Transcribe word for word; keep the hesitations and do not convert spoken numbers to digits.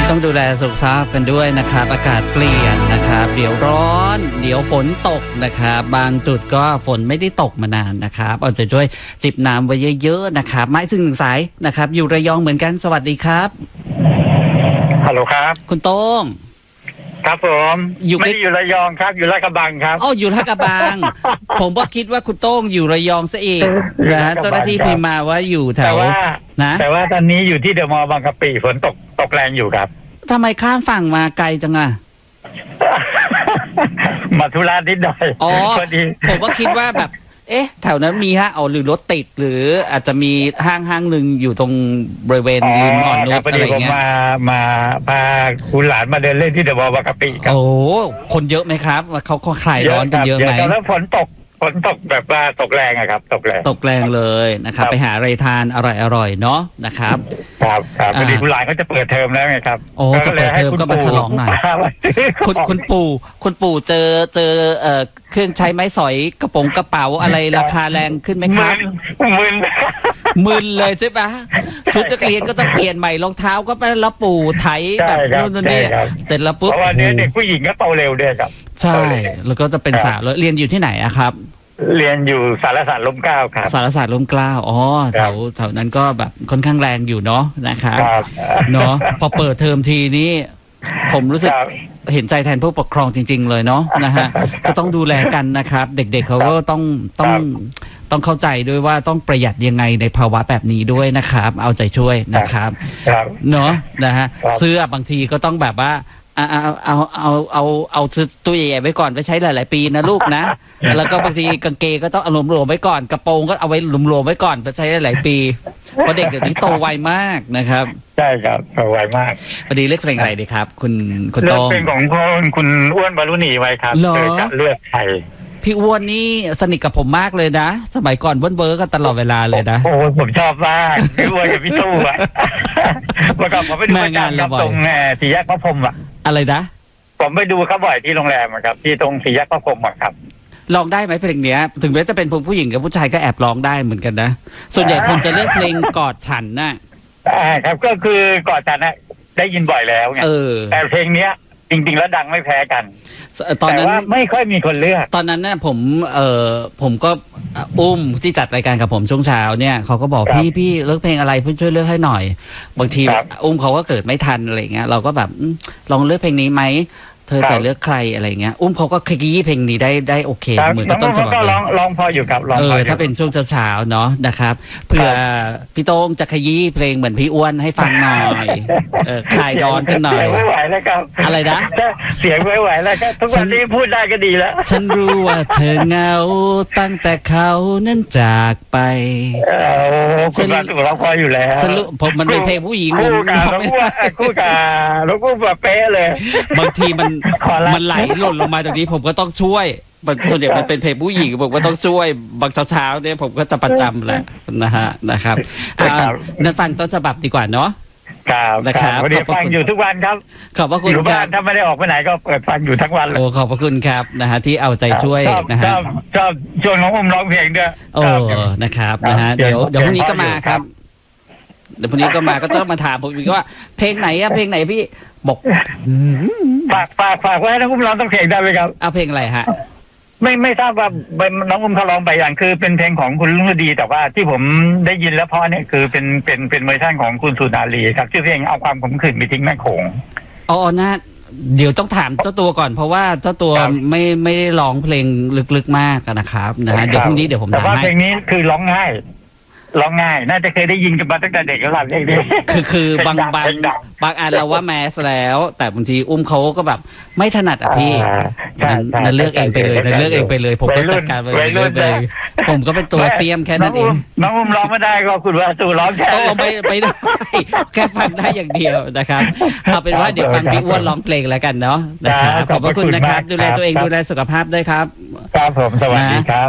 ต้องดูแลสุขภาพกันด้วยนะครับอากาศเปลี่ยนนะครับเดี๋ยวร้อนเดี๋ยวฝนตกนะครับบางจุดก็ฝนไม่ได้ตกมานานนะครับเอาใจช่วยจิบน้ำไว้เยอะๆนะครับไม้ซึ่งหนึ่งสายนะครับอยู่ระยองเหมือนกันสวัสดีครับฮัลโหลครับคุณโต้งครับผมอยู่ไม่ได้อยู่ระยองครับอยู่ลาดกระบังครับอ๋ออยู่ลาดกระบัง ผมก็คิดว่าคุณโต้งอยู่ระยองซะอีกนะฮะเจ้าหน้าที่พิมพ์มาว่าอยู่แถวนะแต่ว่าตอนนี้อยู่ที่เดอะมอลล์บางกะปิฝนตกตกแรงอยู่ครับทำไมข้ามฝั่งมาไกลจังอะมาธุระนิดหน่อยอ๋อผมก็คิดว่าแบบเอ๊ะแถวนั้นมีฮะเอาหรือรถติดหรืออาจจะมีห้างห้างหนึ่งอยู่ตรงบริเวณริมอ่อนนุชอะไรเงี้ยมามาพาคุณหลานมาเดินเล่นที่เดอะมอลล์บางกะปิครับโอ้คนเยอะไหมครับเขาเขาคลายร้อนกันเยอะไหมแล้วฝนตกฝนตกแบบว่าตกแรงอะครับตกแรงตกแรงเลยนะครับไปหาอะไรทานอร่อยๆเนาะนะครับครับครับพอดีคุณหลานเขาจะเปิดเทอมแล้วไงครับโอ้จะเปิดเทอมก็มาฉลองหน่อยคุณคุณปู่คุณปู่เจอเจอเอ่อเครื่องใช้ไม้สอยกระโปรงกระเป๋าอะไรราคาแรงขึ้นไหมครับมึนมึนเลยใช่ปะชุดนักเรียนก็ต้องเปลี่ยนใหม่รองเท้าก็ไปแล้วปู่ไถแบบนู่นนี่เสร็จแล้วปุ๊บเพราะว่าเด็กผู้หญิงก็โตเร็วด้วยครับใช่แล้วก็จะเป็นสาวแล้วเรียนอยู่ที่ไหนอะครับเรียนอยู่สารศาสตร์ร่มเกล้าครับสารศาสตร์ร่มเกล้าอ๋อแถวแถวนั้นก็แบบค่อนข้างแรงอยู่เนาะนะครับเนาะพอเปิดเทอมทีนี้ผมรู้สึกเห็นใจแทนผู้ปกครองจริงๆเลยเนาะนะฮะก็ต้องดูแลกันนะครับเด็กๆเขาก็ต้องต้องต้องเข้าใจด้วยว่าต้องประหยัดยังไงในภาวะแบบนี้ด้วยนะครับเอาใจช่วยนะครับเนาะนะฮะเสื้อบางทีก็ต้องแบบว่าเอาเอาเอาเอาเอาตัวใหญ่ๆไว้ก่อนไว้ใช้หลายๆปีนะลูกนะแล้วก็บางทีกางเกงก็ต้องเอาหลวมๆไว้ก่อนกระโปรงก็เอาไว้หลวมๆไว้ก่อนไปใช้หลายๆปีเพราะเด็กเดี๋ยวนี้โตไวมากนะครับใช่ครับโตไวมากพอดีเลือกเพลงอะไรดีครับคุณคุณโต้งเลือกเพลงของคุณคุณอ้วนบารุณีไว้ครับเลือกไทยพี่อ้วนนี่สนิทกับผมมากเลยนะสมัยก่อนเบิ้ลเบิร์กันตลอดเวลาเลยนะโอ้ผมชอบมากพี่อ้วนกับพี่ตู้อะเมื่อก่อนผมไปดูงานตรงสี่แยกพระพรหมอะอะไรนะผมไปดูเขาบ่อยที่โรงแรมครับที่ตรงสี่แยกพระพรหมครับร้องได้ไหมเพลงเนี้ยถึงแม้จะเป็นผู้หญิงกับผู้ชายก็แอบร้องได้เหมือนกันนะส่วนใหญ่คนจะเลือกเพลงกอดฉันน่ะอ่าครับก็คือกอดฉันน่ะได้ยินบ่อยแล้วไงแต่เพลงเนี้ยจริงๆแล้วดังไม่แพ้กันตอนนั้นไม่ค่อยมีคนเลือกตอนนั้นน่ะผมเอ่อผมก็อุ้มที่จัดรายการกับผมช่วงเช้าเนี่ยเขาก็บอกพี่พี่เลือกเพลงอะไรเพื่อช่วยเลือกให้หน่อยบางทีอุ้มเขาก็เกิดไม่ทันอะไรเงี้ยเราก็แบบลองเลือกเพลงนี้ไหมเธอจะเลือกใครอะไรเงี้ยอุ้มเขาก็ขยี้เพลงนี้ได้ได้โอเคเหมือนกับต้นฉบับเลยร้องร้องพออยู่ครับเออถ้าเป็นช่วงเช้าๆเนาะนะครับเผื่อพี่โต้งจะขยี้เพลงเหมือนพี่อ้วนให้ฟังหน่อยเออคลายร้อนกันหน่อยไม่ไหวแล้วครับอะไรนะเสียงไม่ไหวแล้วครับทุกวันนี้พูดได้ก็ดีแล้วฉันรู้ว่าเธอเหงาตั้งแต่เขานั้นจากไปฉันรู้ร้องพออยู่แล้วฉันรู้ผมมันเป็นเพลงผู้หญิงคู่กับคู่กับลูกคู่แบบเป๊ะเลยบางทีมันมันไหลหล่นลงมาตรงนี้ผมก็ต้องช่วยส่วนใหญ่มันเป็นเพลงผู้หญิงผมก็ต้องช่วยบางเช้าๆเนี่ยผมก็จะประจำแหละนะฮะนะครับนั่นฟังต้นฉบับดีกว่าเนาะครับนะครับวันนี้ฟังอยู่ทุกวันครับขอบพระคุณครับถ้าไม่ได้ออกไปไหนก็เปิดฟังอยู่ทั้งวันเลยโอ้ขอบพระคุณครับนะฮะที่เอาใจช่วยนะฮะชอบชวนน้องอุ้มร้องเพลงด้วยโอ้นะครับนะฮะเดี๋ยวเดี๋ยวพรุ่งนี้ก็มาครับเดี๋ยวพรุ่งนี้ก็มาก็ต้องมาถามผมอีกว่าเพลงไหนอะเพลงไหนพี่บอกฝากฝากฝากไว้น้องอุ้มร้องต้องเพลงได้ไหมครับเอาเพลงอะไรฮะไม่ไม่ทราบว่าน้องอุ้มเขาร้องไปอย่างคือเป็นเพลงของคุณลุงฤดีแต่ว่าที่ผมได้ยินแล้วเพราะเนี่ยคือเป็นเป็นเป็นเวอร์ชันของคุณสุนารีครับชื่อเพลงเอาความขมขื่นไปทิ้งแม่โขงอ๋อนะเดี๋ยวต้องถามเจ้าตัวก่อนเพราะว่าเจ้าตัวไม่ไม่ได้ร้องเพลงลึกๆมากนะครับนะฮะเดี๋ยวพรุ่งนี้เดี๋ยวผมถามให้แต่ว่าเพลงนี้คือร้องง่ายร้องง่ายน่าจะเคยได้ยินกันมาตั้งแต่เด็กแล้วล่ะเด็กๆคือคือบางบางบางอันเราว่าแมสแล้วแต่บางทีอุ้มเขาก็แบบไม่ถนัดอ่ะพี่นั่นเลือกเองไปเลยนั่นเลือกเองไปเลยผมก็จัดการไปเลยผมก็เป็นตัวเสียมแค่นั้นเองน้องอุ้มร้องไม่ได้ก็คุณว่าสู่ร้องแค่โอ้ไม่ไม่ได้แค่ฟังได้อย่างเดียวนะครับเอาเป็นว่าเดี๋ยวฟังพี่อ้วนร้องเพลงแล้วกันเนาะนะครับขอบพระคุณนะครับดูแลตัวเองดูแลสุขภาพด้วยครับครับผมสวัสดีครับ